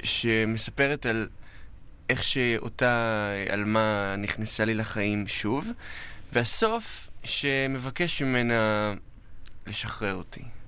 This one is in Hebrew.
שמספרת על איך שאותה אלמה נכנסה לי לחיים שוב, והסוף שמבקש ממנה לשחרר אותי.